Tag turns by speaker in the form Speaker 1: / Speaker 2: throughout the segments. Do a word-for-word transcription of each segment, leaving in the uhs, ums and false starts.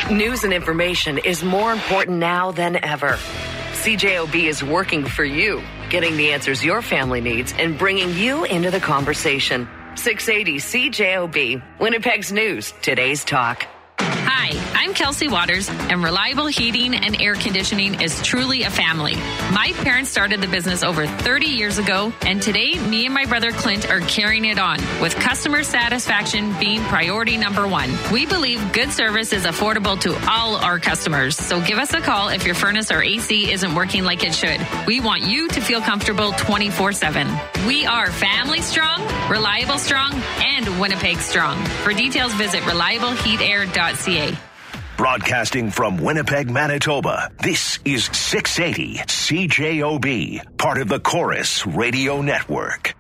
Speaker 1: News and information is more important now than ever. C J O B is working for you, getting the answers your family needs and bringing you into the conversation. six eighty C J O B, Winnipeg's News, today's talk.
Speaker 2: Hi, I'm Kelsey Waters, and Reliable Heating and Air Conditioning is truly a family. My parents started the business over thirty years ago, and today, me and my brother Clint are carrying it on, with customer satisfaction being priority number one. We believe good service is affordable to all our customers, so give us a call if your furnace or A C isn't working like it should. We want you to feel comfortable twenty-four seven. We are family strong, reliable strong, and Winnipeg strong. For details, visit reliable heat air dot c a.
Speaker 3: Broadcasting from Winnipeg, Manitoba, this is six eighty C J O B, part of the Chorus Radio Network.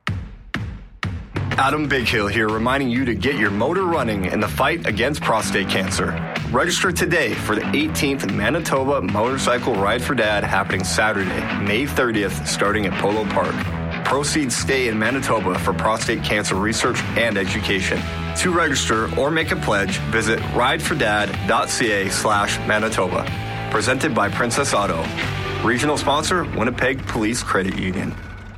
Speaker 4: Adam Bighill here, reminding you to get your motor running in the fight against prostate cancer. Register today for the eighteenth Manitoba Motorcycle Ride for Dad, happening Saturday, May thirtieth, starting at Polo Park. Proceeds stay in Manitoba for prostate cancer research and education. To register or make a pledge, visit ridefordad.ca slash Manitoba. Presented by Princess Auto. Regional sponsor, Winnipeg Police Credit Union.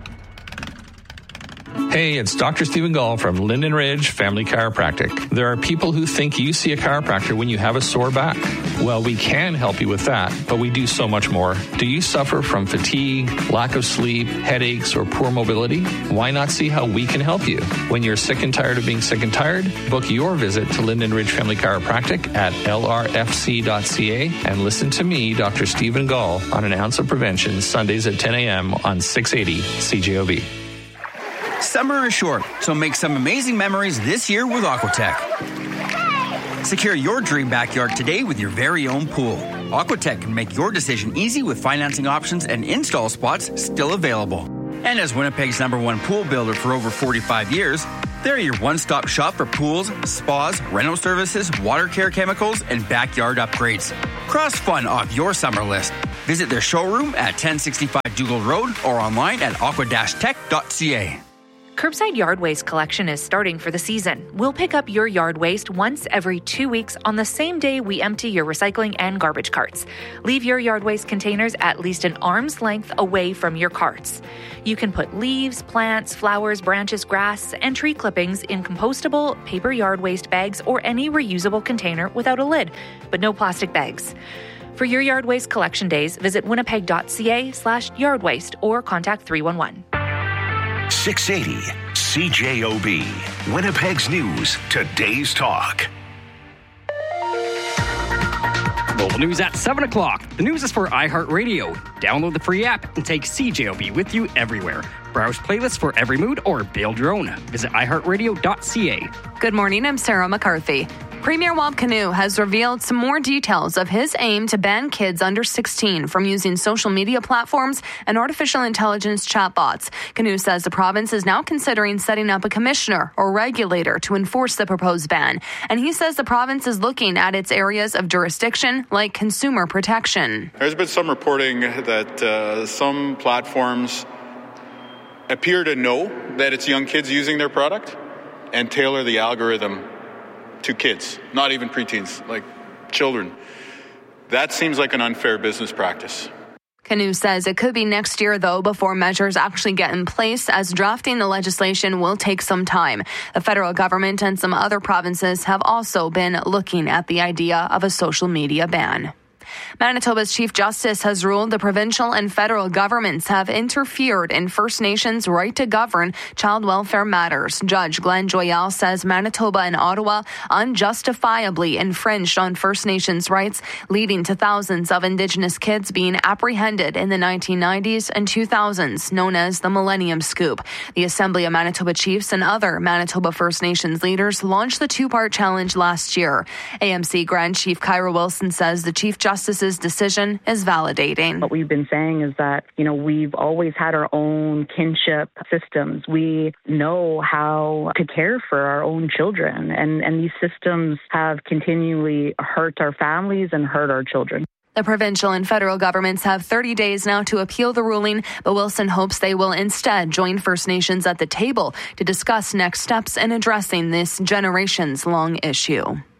Speaker 5: Hey, it's Doctor Stephen Gall from Linden Ridge Family Chiropractic. There are people who think you see a chiropractor when you have a sore back. Well, we can help you with that, but we do so much more. Do you suffer from fatigue, lack of sleep, headaches, or poor mobility? Why not see how we can help you? When you're sick and tired of being sick and tired, book your visit to Linden Ridge Family Chiropractic at L R F C dot C A and listen to me, Doctor Stephen Gall, on An Ounce of Prevention, Sundays at ten a.m. on six eighty C J O B.
Speaker 6: Summer is short, so make some amazing memories this year with Aquatech. Secure your dream backyard today with your very own pool. Aquatech can make your decision easy with financing options and install spots still available. And as Winnipeg's number one pool builder for over forty-five years, they're your one-stop shop for pools, spas, rental services, water care chemicals, and backyard upgrades. Cross fun off your summer list. Visit their showroom at ten sixty-five Dougal Road or online at aqua dash tech dot c a.
Speaker 7: Curbside yard waste collection is starting for the season. We'll pick up your yard waste once every two weeks on the same day we empty your recycling and garbage carts. Leave your yard waste containers at least an arm's length away from your carts. You can put leaves, plants, flowers, branches, grass, and tree clippings in compostable paper yard waste bags or any reusable container without a lid, but no plastic bags. For your yard waste collection days, visit winnipeg dot c a slash yard waste or contact three one one.
Speaker 3: six eighty C J O B, Winnipeg's News, today's talk.
Speaker 8: Local news at seven o'clock. The news is for iHeartRadio. Download the free app and take C J O B with you everywhere. Browse playlists for every mood or build your own. Visit i heart radio dot c a.
Speaker 9: Good morning, I'm Sarah McCarthy. Premier Wab Kinew has revealed some more details of his aim to ban kids under sixteen from using social media platforms and artificial intelligence chatbots. Kinew says the province is now considering setting up a commissioner or regulator to enforce the proposed ban. And he says the province is looking at its areas of jurisdiction like consumer protection.
Speaker 10: There's been some reporting that uh, some platforms appear to know that it's young kids using their product and tailor the algorithm to kids, not even preteens, like children. That seems like an unfair business practice.
Speaker 9: Kinew says it could be next year, though, before measures actually get in place, as drafting the legislation will take some time. The federal government and some other provinces have also been looking at the idea of a social media ban. Manitoba's Chief Justice has ruled the provincial and federal governments have interfered in First Nations' right to govern child welfare matters. Judge Glenn Joyal says Manitoba and Ottawa unjustifiably infringed on First Nations rights, leading to thousands of Indigenous kids being apprehended in the nineteen nineties and two thousands, known as the Millennium Scoop. The Assembly of Manitoba Chiefs and other Manitoba First Nations leaders launched the two-part challenge last year. A M C Grand Chief Kyra Wilson says the Chief Justice's decision is validating.
Speaker 11: What we've been saying is that, you know, we've always had our own kinship systems. We know how to care for our own children, and, and these systems have continually hurt our families and hurt our children.
Speaker 9: The provincial and federal governments have thirty days now to appeal the ruling, but Wilson hopes they will instead join First Nations at the table to discuss next steps in addressing this generations-long issue.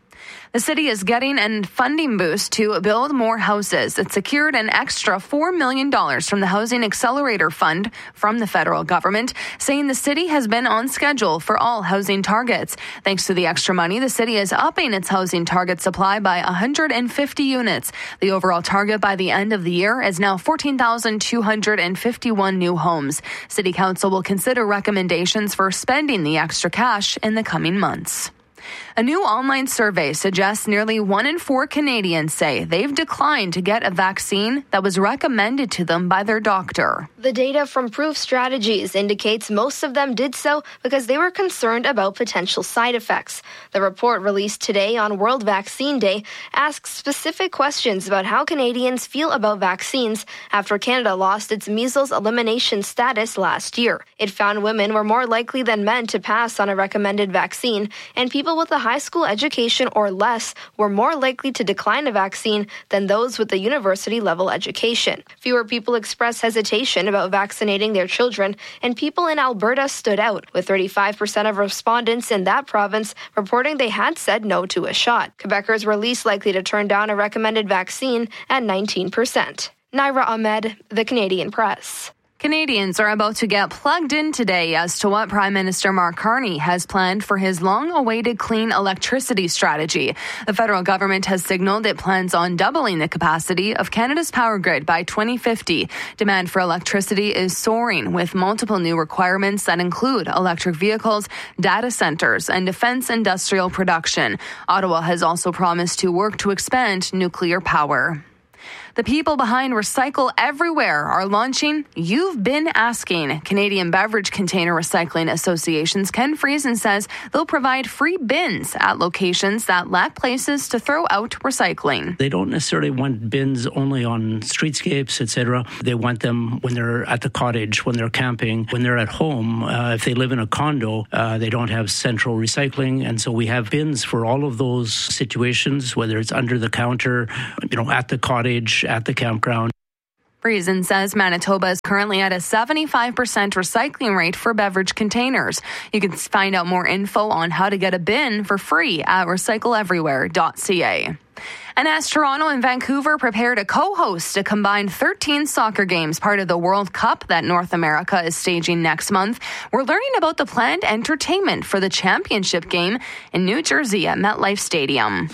Speaker 9: The city is getting a funding boost to build more houses. It secured an extra four million dollars from the Housing Accelerator Fund from the federal government, saying the city has been on schedule for all housing targets. Thanks to the extra money, the city is upping its housing target supply by one hundred fifty units. The overall target by the end of the year is now fourteen thousand two hundred fifty-one new homes. City Council will consider recommendations for spending the extra cash in the coming months. A new online survey suggests nearly one in four Canadians say they've declined to get a vaccine that was recommended to them by their doctor.
Speaker 12: The data from Proof Strategies indicates most of them did so because they were concerned about potential side effects. The report released today on World Vaccine Day asks specific questions about how Canadians feel about vaccines after Canada lost its measles elimination status last year. It found women were more likely than men to pass on a recommended vaccine, and people with a high school education or less were more likely to decline a vaccine than those with a university level education. Fewer people expressed hesitation about vaccinating their children, and people in Alberta stood out, with thirty-five percent of respondents in that province reporting they had said no to a shot. Quebecers were least likely to turn down a recommended vaccine at nineteen percent. Naira Ahmed, The Canadian Press.
Speaker 9: Canadians are about to get plugged in today as to what Prime Minister Mark Carney has planned for his long-awaited clean electricity strategy. The federal government has signaled it plans on doubling the capacity of Canada's power grid by twenty fifty. Demand for electricity is soaring, with multiple new requirements that include electric vehicles, data centers, and defense industrial production. Ottawa has also promised to work to expand nuclear power. The people behind Recycle Everywhere are launching You've Been Asking. Canadian Beverage Container Recycling Association's Ken Friesen says they'll provide free bins at locations that lack places to throw out recycling.
Speaker 13: They don't necessarily want bins only on streetscapes, et cetera. They want them when they're at the cottage, when they're camping, when they're at home. Uh, if they live in a condo, uh, they don't have central recycling. And so we have bins for all of those situations, whether it's under the counter, you know, at the cottage, at the campground.
Speaker 9: Friesen says Manitoba is currently at a seventy-five percent recycling rate for beverage containers. You can find out more info on how to get a bin for free at recycle everywhere dot c a. And as Toronto and Vancouver prepare to co-host a combined thirteen soccer games, part of the World Cup that North America is staging next month, we're learning about the planned entertainment for the championship game in New Jersey at MetLife Stadium.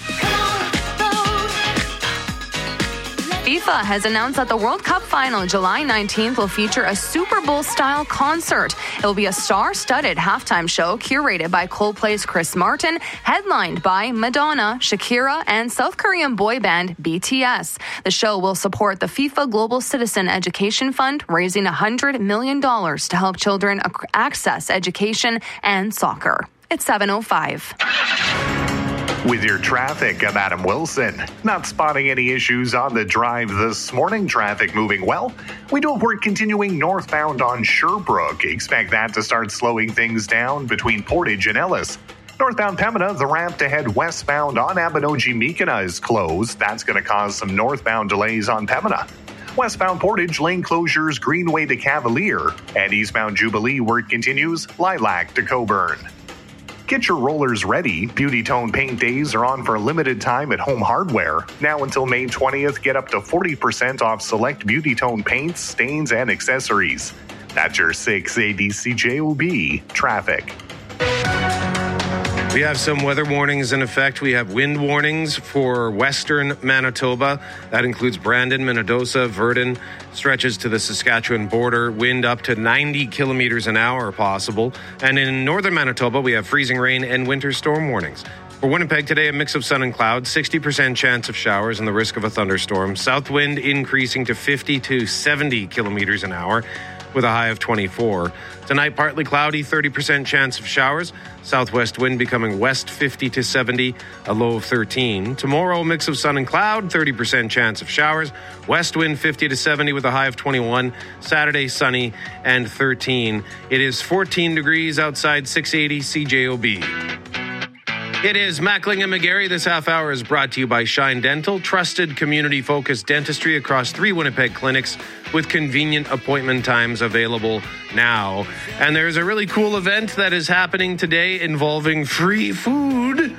Speaker 9: FIFA has announced that the World Cup final July nineteenth will feature a Super Bowl-style concert. It will be a star-studded halftime show curated by Coldplay's Chris Martin, headlined by Madonna, Shakira, and South Korean boy band B T S. The show will support the FIFA Global Citizen Education Fund, raising one hundred million dollars to help children access education and soccer. It's seven oh five.
Speaker 3: With your traffic, I'm Adam Wilson. Not spotting any issues on the drive this morning. Traffic moving well. We do have work continuing northbound on Sherbrooke. Expect that to start slowing things down between Portage and Ellis. Northbound Pembina, the ramp to head westbound on Abinogi-Meekina is closed. That's going to cause some northbound delays on Pembina. Westbound Portage, lane closures Greenway to Cavalier. And eastbound Jubilee, work continues Lilac to Coburn. Get your rollers ready. Beauty Tone Paint Days are on for a limited time at Home Hardware. Now until May twentieth, get up to forty percent off select Beauty Tone paints, stains, and accessories. That's your six eighty C J O B traffic.
Speaker 14: We have some weather warnings in effect. We have wind warnings for western Manitoba. That includes Brandon, Minnedosa, Verdun, stretches to the Saskatchewan border. Wind up to ninety kilometers an hour possible. And in northern Manitoba, we have freezing rain and winter storm warnings. For Winnipeg today, a mix of sun and clouds, sixty percent chance of showers and the risk of a thunderstorm. South wind increasing to fifty to seventy kilometers an hour with a high of twenty-four. Tonight, partly cloudy, thirty percent chance of showers. Southwest wind becoming west fifty to seventy, a low of thirteen. Tomorrow, a mix of sun and cloud, thirty percent chance of showers. West wind fifty to seventy with a high of twenty-one. Saturday, sunny and thirteen. It is fourteen degrees outside six eighty C J O B. It is Mackling and McGarry. This half hour is brought to you by Shine Dental, trusted community-focused dentistry across three Winnipeg clinics with convenient appointment times available now. And there's a really cool event that is happening today involving free food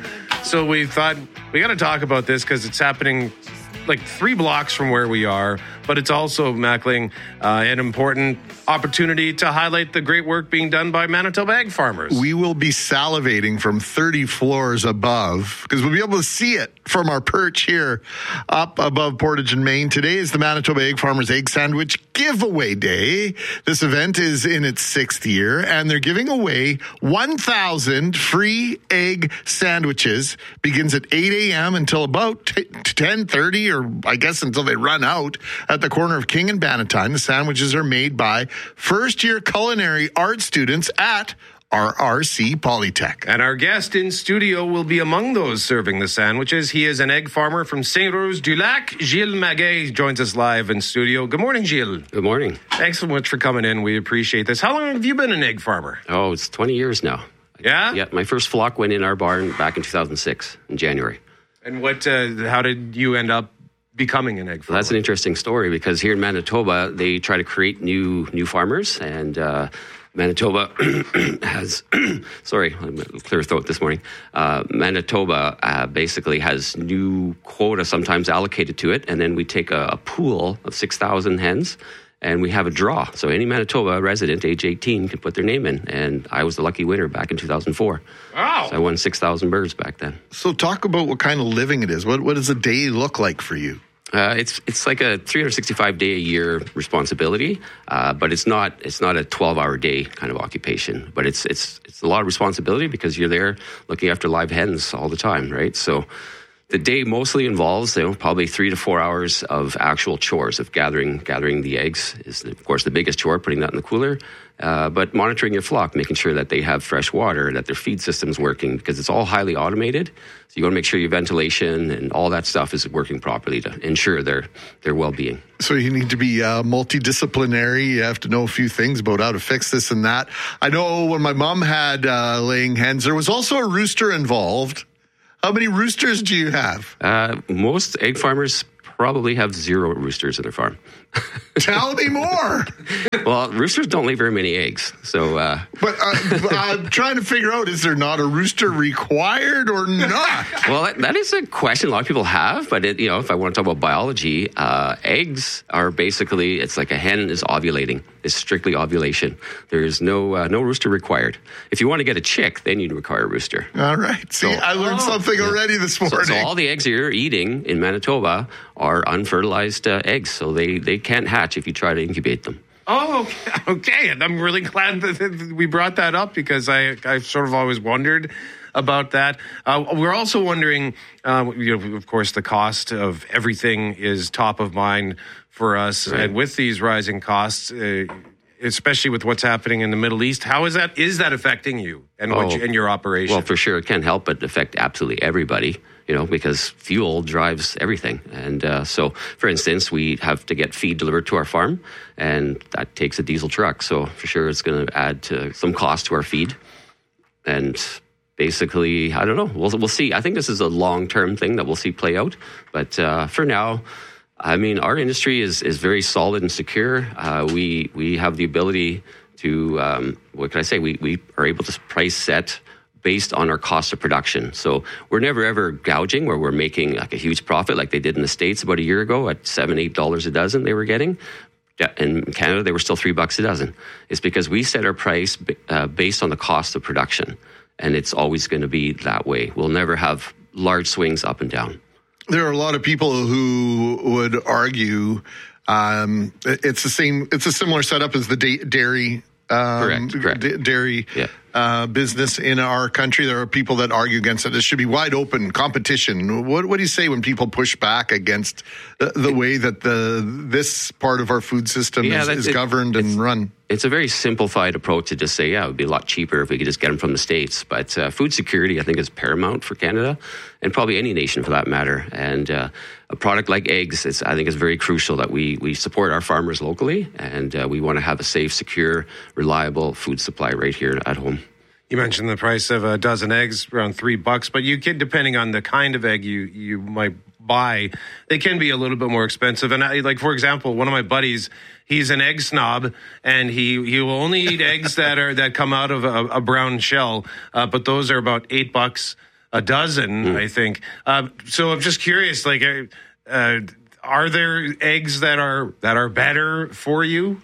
Speaker 14: So we thought we got to talk about this because it's happening like three blocks from where we are, but it's also, Mackling, uh, an important opportunity to highlight the great work being done by Manitoba egg farmers.
Speaker 15: We will be salivating from thirty floors above because we'll be able to see it from our perch here up above Portage and Main. Today is the Manitoba Egg Farmers Egg Sandwich Giveaway Day. This event is in its sixth year, and they're giving away one thousand free egg sandwiches. Begins at eight a.m. until about ten thirty, or I guess until they run out, at the corner of King and Bannatyne. The sandwiches are made by first-year culinary art students at R R C Polytech.
Speaker 14: And our guest in studio will be among those serving the sandwiches. He is an egg farmer from Saint-Rose-du-Lac. Gilles Maguet joins us live in studio. Good morning, Gilles.
Speaker 16: Good morning.
Speaker 14: Thanks so much for coming in. We appreciate this. How long have you been an egg farmer?
Speaker 16: Oh, it's twenty years now.
Speaker 14: Yeah?
Speaker 16: Yeah, my first flock went in our barn back in two thousand six, in January.
Speaker 14: And what? Uh, how did you end up becoming an egg farmer?
Speaker 16: Well, that's an interesting story because here in Manitoba, they try to create new new farmers, and uh, Manitoba has, sorry, I'm a clear throat this morning. Uh, Manitoba uh, basically has new quota sometimes allocated to it, and then we take a, a pool of six thousand hens, and we have a draw. So any Manitoba resident, age eighteen, can put their name in, and I was the lucky winner back in two thousand four.
Speaker 14: Wow.
Speaker 16: So I won six thousand birds back then.
Speaker 15: So talk about what kind of living it is. What, what does a day look like for you?
Speaker 16: Uh, it's it's like a three hundred sixty-five day a year responsibility, uh, but it's not it's not a twelve hour day kind of occupation. But it's it's it's a lot of responsibility because you're there looking after live hens all the time, right? So the day mostly involves, you know, probably three to four hours of actual chores of gathering gathering the eggs is of course the biggest chore, putting that in the cooler. Uh, but monitoring your flock, making sure that they have fresh water, that their feed system's working, because it's all highly automated. So you want to make sure your ventilation and all that stuff is working properly to ensure their their well-being.
Speaker 15: So you need to be uh, multidisciplinary. You have to know a few things about how to fix this and that. I know when my mom had uh, laying hens, there was also a rooster involved. How many roosters do you have?
Speaker 16: Uh, most egg farmers probably have zero roosters in their farm.
Speaker 15: Tell me more.
Speaker 16: Well, roosters don't lay very many eggs, so. Uh,
Speaker 15: but uh, I'm trying to figure out: is there not a rooster required or not?
Speaker 16: Well, that, that is a question a lot of people have. But it, you know, if I want to talk about biology, uh, eggs are basically it's like a hen is ovulating. It's strictly ovulation. There is no uh, no rooster required. If you want to get a chick, then you'd require a rooster.
Speaker 15: All right. See, so, I learned oh, something yeah. already this morning.
Speaker 16: So, so all the eggs you're eating in Manitoba are unfertilized uh, eggs, so they they can't hatch if you try to incubate them.
Speaker 14: Oh, okay. okay. And I'm really glad that we brought that up because I, I've sort of always wondered about that. Uh, we're also wondering, uh, you know, of course, the cost of everything is top of mind for us. Right. And with these rising costs, uh, especially with what's happening in the Middle East, how is that, is that affecting you and,
Speaker 16: oh,
Speaker 14: what you, and your operation?
Speaker 16: Well, for sure. It can't help but affect absolutely everybody. You know, because fuel drives everything. And uh, so, for instance, we have to get feed delivered to our farm, and that takes a diesel truck. So, for sure, it's going to add to some cost to our feed. And basically, I don't know. We'll, we'll see. I think this is a long-term thing that we'll see play out. But uh, for now, I mean, our industry is, is very solid and secure. Uh, we we have the ability to, um, what can I say? We, we are able to price set based on our cost of production. So we're never ever gouging where we're making like a huge profit like they did in the States about a year ago at seven, eight dollars a dozen they were getting. In Canada, they were still three bucks a dozen. It's because we set our price uh, based on the cost of production. And it's always going to be that way. We'll never have large swings up and down.
Speaker 15: There are a lot of people who would argue um, it's the same, it's a similar setup as the da- dairy Um,
Speaker 16: correct, correct.
Speaker 15: D- dairy
Speaker 16: yeah.
Speaker 15: uh, business in our country. There are people that argue against it. There should be wide open competition. What, what do you say when people push back against the, the way that the this part of our food system
Speaker 16: yeah,
Speaker 15: is, is
Speaker 16: it,
Speaker 15: governed and run?
Speaker 16: It's a very simplified approach to just say, yeah, it would be a lot cheaper if we could just get them from the States. But uh, food security, I think, is paramount for Canada and probably any nation for that matter. And uh, a product like eggs, it's, I think, is very crucial that we we support our farmers locally, and uh, we want to have a safe, secure, reliable food supply right here at home.
Speaker 14: You mentioned the price of a dozen eggs, around three bucks, but you can, depending on the kind of egg you, you might buy, they can be a little bit more expensive. And I, like, for example, one of my buddies, he's an egg snob, and he, he will only eat eggs that are that come out of a, a brown shell, uh, but those are about eight bucks a dozen, mm. I think. Uh, so I'm just curious, like, uh, are there eggs that are that are better for you?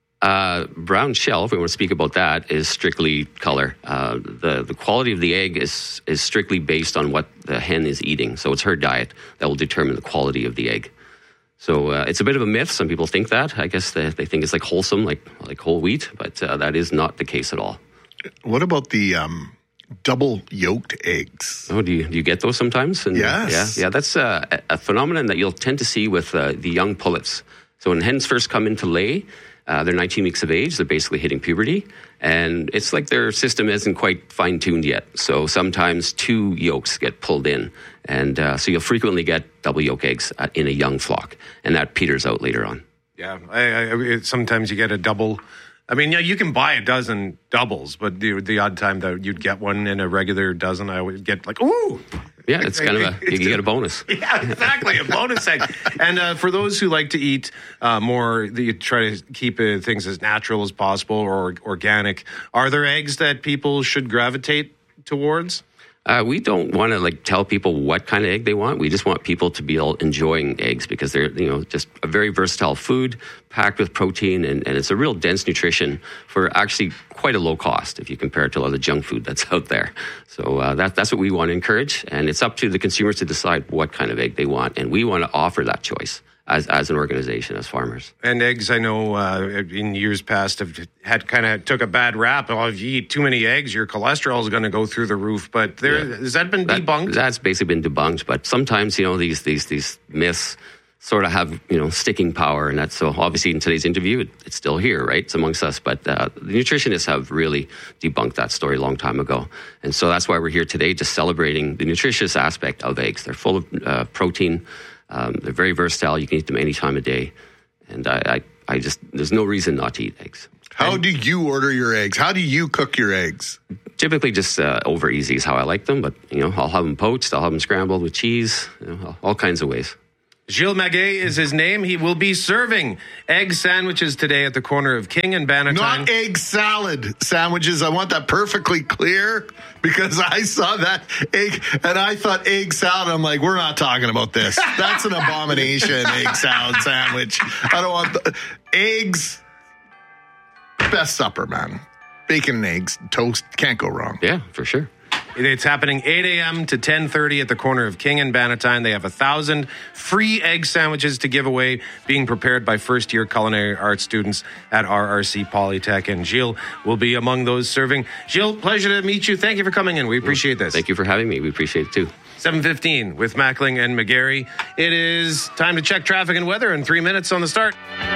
Speaker 16: Uh, brown shell, if we want to speak about that, is strictly color. Uh, the the quality of the egg is is strictly based on what the hen is eating. So it's her diet that will determine the quality of the egg. So uh, it's a bit of a myth. Some people think that. I guess they, they think it's like wholesome, like like whole wheat, but uh, that is not the case at all.
Speaker 15: What about the um, double yolked eggs?
Speaker 16: Oh, do you do you get those sometimes? And,
Speaker 15: yes.
Speaker 16: Yeah, yeah. That's uh, a phenomenon that you'll tend to see with uh, the young pullets. So when hens first come into lay, Uh, they're nineteen weeks of age. They're basically hitting puberty. And it's like their system isn't quite fine-tuned yet. So sometimes two yolks get pulled in. And uh, so you'll frequently get double yolk eggs uh, in a young flock. And that peters out later on.
Speaker 14: Yeah. I, I, it, sometimes you get a double. I mean, yeah, you can buy a dozen doubles, but the, the odd time that you'd get one in a regular dozen, I would get like, ooh.
Speaker 16: Yeah, it's kind of a, you get a bonus.
Speaker 14: Yeah, exactly, a bonus egg. And uh, for those who like to eat uh, more, you try to keep uh, things as natural as possible or organic. Are there eggs that people should gravitate towards?
Speaker 16: Uh, we don't want to like tell people what kind of egg they want. We just want people to be enjoying eggs because they're, you know, just a very versatile food packed with protein, and, and it's a real dense nutrition for actually quite a low cost if you compare it to a lot of junk food that's out there. So uh, that, that's what we want to encourage, and it's up to the consumers to decide what kind of egg they want, and we want to offer that choice as as an organization, as farmers.
Speaker 14: And eggs, I know uh, in years past have had kind of took a bad rap. Oh, if you eat too many eggs, your cholesterol is going to go through the roof. But there, yeah. has that been that, debunked?
Speaker 16: That's basically been debunked. But sometimes, you know, these these these myths sort of have, you know, sticking power. And that's so obviously in today's interview, it, it's still here, right? It's amongst us. But uh, the nutritionists have really debunked that story a long time ago. And so that's why we're here today, just celebrating the nutritious aspect of eggs. They're full of uh, protein. Um, they're very versatile. You can eat them any time of day. And I, I, I just, there's no reason not to eat eggs.
Speaker 15: How
Speaker 16: and
Speaker 15: do you order your eggs? How do you cook your eggs?
Speaker 16: Typically just uh, over easy is how I like them. But, you know, I'll have them poached. I'll have them scrambled with cheese, you know, all kinds of ways.
Speaker 14: Gilles Maguet is his name. He will be serving egg sandwiches today at the corner of King and Bannatyne.
Speaker 15: Not egg salad sandwiches. I want that perfectly clear because I saw that egg and I thought egg salad. I'm like, we're not talking about this. That's an abomination, egg salad sandwich. I don't want the eggs. Best supper, man. Bacon and eggs, toast. Can't go wrong.
Speaker 16: Yeah, for sure.
Speaker 14: It's happening eight a.m. to ten thirty at the corner of King and Bannatyne. They have a thousand free egg sandwiches to give away, being prepared by first-year culinary arts students at R R C Polytech. And Gilles will be among those serving. Gilles, pleasure to meet you. Thank you for coming in. We appreciate this.
Speaker 16: Thank you for having me. We appreciate it too.
Speaker 14: seven fifteen with Mackling and McGarry. It is time to check traffic and weather in three minutes on the start.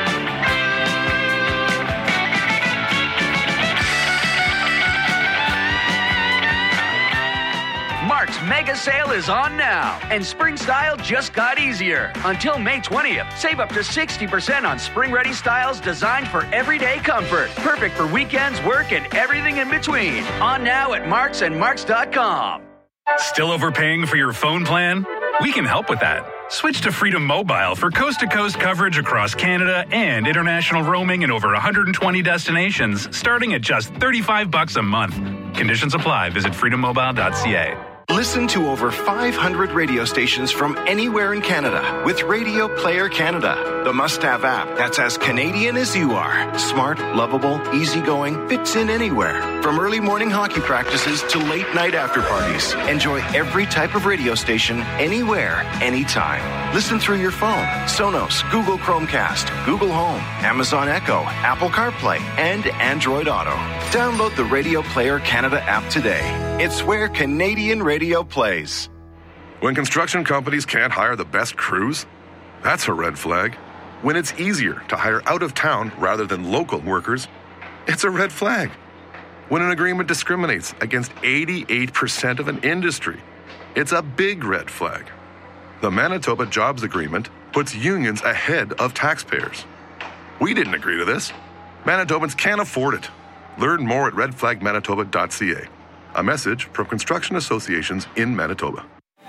Speaker 17: Mark's mega sale is on now, and spring style just got easier. Until May twentieth, save up to sixty percent on spring-ready styles designed for everyday comfort. Perfect for weekends, work, and everything in between. On now at Marks and Marks dot com.
Speaker 18: Still overpaying for your phone plan? We can help with that. Switch to Freedom Mobile for coast-to-coast coverage across Canada and international roaming in over one hundred twenty destinations, starting at just thirty-five bucks a month. Conditions apply. Visit freedom mobile dot c a.
Speaker 19: Listen to over five hundred radio stations from anywhere in Canada with Radio Player Canada, the must-have app that's as Canadian as you are. Smart, lovable, easygoing, fits in anywhere. From early morning hockey practices to late night after parties. Enjoy every type of radio station, anywhere, anytime. Listen through your phone, Sonos, Google Chromecast, Google Home, Amazon Echo, Apple CarPlay, and Android Auto. Download the Radio Player Canada app today. It's where Canadian radio plays.
Speaker 20: When construction companies can't hire the best crews, that's a red flag. When it's easier to hire out of town rather than local workers, it's a red flag. When an agreement discriminates against eighty-eight percent of an industry, it's a big red flag. The Manitoba Jobs Agreement puts unions ahead of taxpayers. We didn't agree to this. Manitobans can't afford it. Learn more at red flag manitoba dot c a. A message from construction associations in Manitoba.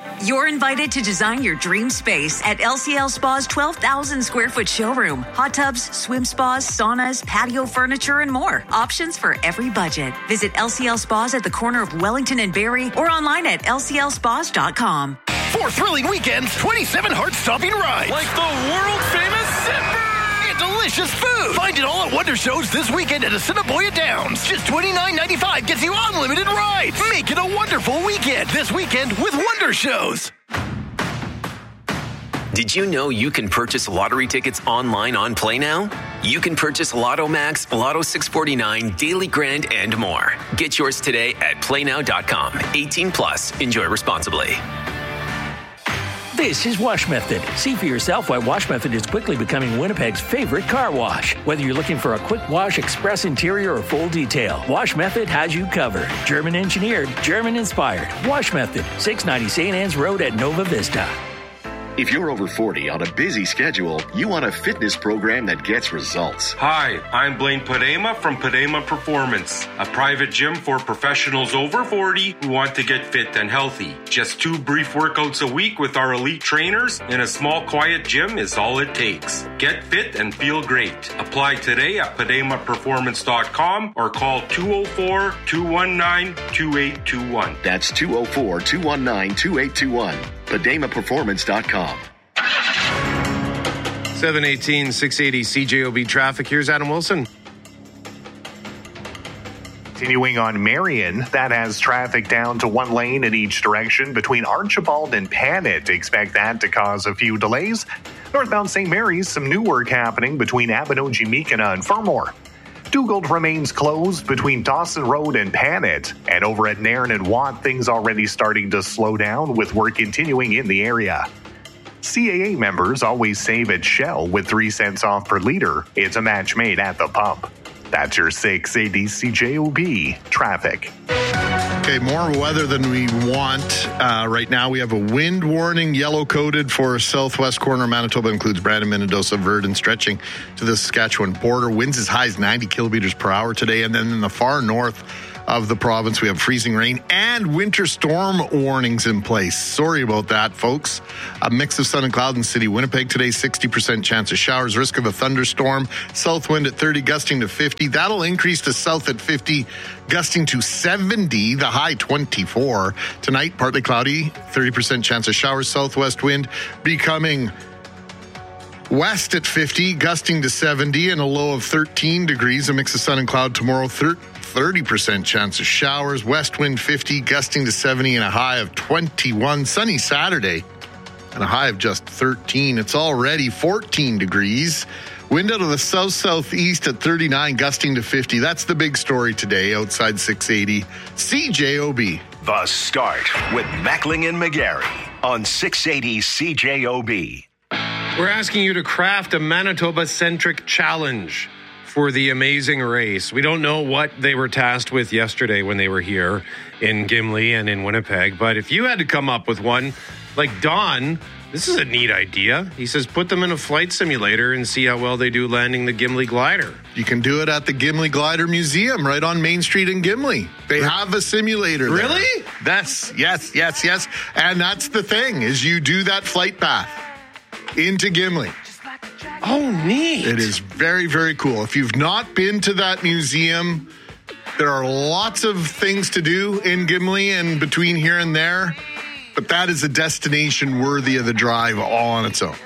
Speaker 21: You're invited to design your dream space at L C L Spa's twelve thousand square foot showroom. Hot tubs, swim spas, saunas, patio furniture, and more. Options for every budget. Visit L C L Spas at the corner of Wellington and Barrie or online at L C L spas dot com.
Speaker 22: Four thrilling weekends, twenty-seven heart-stopping rides.
Speaker 23: Like the world-famous Zipper!
Speaker 22: And delicious food. Find it all at Wonder Shows this weekend at Assiniboia Downs. Just twenty-nine ninety-five gets you unlimited rides. Make it a wonderful weekend this weekend with Wonder Shows.
Speaker 24: Did you know you can purchase lottery tickets online on Play Now? You can purchase Lotto Max, Lotto six forty-nine, Daily Grand, and more. Get yours today at play now dot com. eighteen plus. Enjoy responsibly.
Speaker 25: This is Wash Method. See for yourself why Wash Method is quickly becoming Winnipeg's favorite car wash. Whether you're looking for a quick wash, express interior, or full detail, Wash Method has you covered. German engineered, German inspired. Wash Method, six ninety Saint Anne's Road at Nova Vista.
Speaker 26: If you're over forty on a busy schedule, you want a fitness program that gets results.
Speaker 27: Hi, I'm Blaine Padema from Padema Performance, a private gym for professionals over forty who want to get fit and healthy. Just two brief workouts a week with our elite trainers in a small, quiet gym is all it takes. Get fit and feel great. Apply today at padema performance dot com or call two oh four, two one nine, two eight two one.
Speaker 26: That's two oh four, two one nine, two eight two one. padema performance dot com.
Speaker 14: seven eighteen, six eighty C J O B traffic. Here's Adam Wilson.
Speaker 3: Continuing on Marion, that has traffic down to one lane in each direction between Archibald and Panet. Expect that to cause a few delays. Northbound Saint Mary's, some new work happening between Abinogi-Meekina and Fermor. Dugald remains closed between Dawson Road and Panet. And over at Nairn and Watt, things already starting to slow down with work continuing in the area. C A A members always save at Shell with three cents off per liter. It's a match made at the pump. That's your six eighty C J O B traffic.
Speaker 15: Okay, more weather than we want. Uh, right now, we have a wind warning, yellow-coded for southwest corner of Manitoba. Includes Brandon, Minnedosa, Verdon, stretching to the Saskatchewan border. Winds as high as ninety kilometers per hour today. And then in the far north of the province, we have freezing rain and winter storm warnings in place. Sorry about that, folks. A mix of sun and cloud in city Winnipeg today, sixty percent chance of showers, risk of a thunderstorm, south wind at thirty, gusting to fifty. That'll increase to south at fifty, gusting to seventy, the high twenty-four. Tonight, partly cloudy, thirty percent chance of showers, southwest wind becoming west at fifty, gusting to seventy, and a low of thirteen degrees. A mix of sun and cloud tomorrow, thirty percent chance of showers, west wind fifty, gusting to seventy, and a high of twenty-one. Sunny Saturday, and a high of just thirteen. It's already fourteen degrees. Wind out of the south-southeast at thirty-nine, gusting to fifty. That's the big story today outside six eighty C J O B.
Speaker 22: The Start with Mackling and McGarry on six eighty C J O B.
Speaker 14: We're asking you to craft a Manitoba-centric challenge for the amazing race. We don't know what they were tasked with yesterday when they were here in Gimli and in Winnipeg, but if you had to come up with one, like Don, this is a neat idea. He says put them in a flight simulator and see how well they do landing the Gimli glider.
Speaker 15: You can do it at the Gimli Glider Museum right on Main Street in Gimli. They have a simulator there.
Speaker 14: Really?
Speaker 15: That's, yes, yes, yes. And that's the thing, is you do that flight path into Gimli.
Speaker 14: Oh, neat.
Speaker 15: It is very, very cool. If you've not been to that museum, there are lots of things to do in Gimli and between here and there, but that is a destination worthy of the drive all on its own.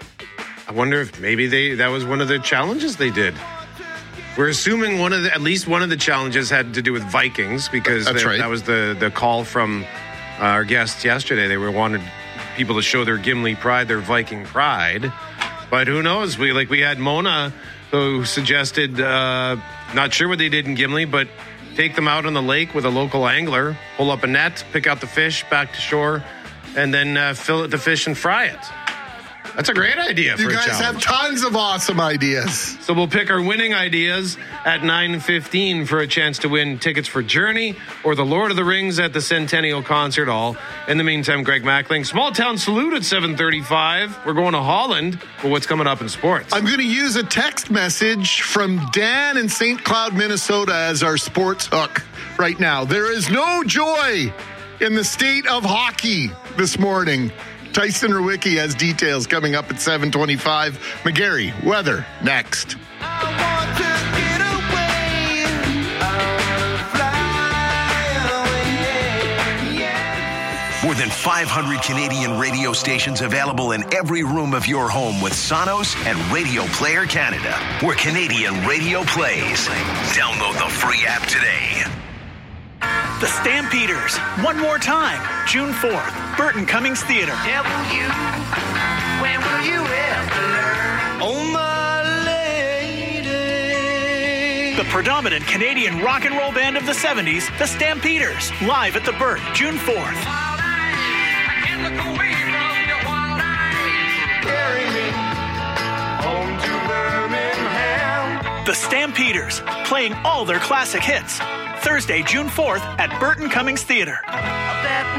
Speaker 14: I wonder if maybe they that was one of the challenges they did. We're assuming one of the, at least one of the challenges had to do with Vikings, because
Speaker 15: That's
Speaker 14: they,
Speaker 15: right.
Speaker 14: that was the, the call from our guests yesterday. They were wanted people to show their Gimli pride, their Viking pride. But who knows? We like we had Mona, who suggested, uh, not sure what they did in Gimli, but take them out on the lake with a local angler, pull up a net, pick out the fish, back to shore, and then uh, fillet the fish and fry it. That's a great idea for
Speaker 15: You
Speaker 14: a
Speaker 15: guys
Speaker 14: challenge.
Speaker 15: have tons of awesome ideas.
Speaker 14: So we'll pick our winning ideas at nine fifteen for a chance to win tickets for Journey or the Lord of the Rings at the Centennial Concert Hall. In the meantime, Greg Mackling, Small Town Salute at seven thirty-five. We're going to Holland for what's coming up in sports.
Speaker 15: I'm going to use a text message from Dan in Saint Cloud, Minnesota as our sports hook right now. There is no joy in the state of hockey this morning. Tyson Rewicki has details coming up at seven twenty-five. McGarry, weather, next.
Speaker 1: More than five hundred Canadian radio stations available in every room of your home with Sonos and Radio Player Canada, where Canadian radio plays. Download the free app today.
Speaker 2: The Stampeders, one more time, June fourth, Burton Cummings Theatre.
Speaker 4: You, when will you ever learn? Oh, my lady.
Speaker 2: The predominant Canadian rock and roll band of the seventies, the Stampeders, live at the Burt, June fourth. The Stampeders, playing all their classic hits. Thursday, June fourth at Burton Cummings Theatre.